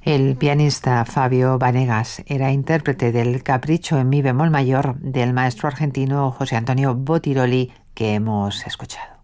El pianista Fabio Vanegas era intérprete del Capricho en mi bemol mayor del maestro argentino José Antonio Bottiroli, que hemos escuchado.